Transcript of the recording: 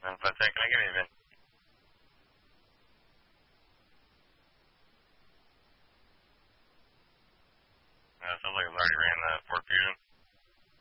But can I give you a VIN? Sounds like it's already ran the Ford Fusion.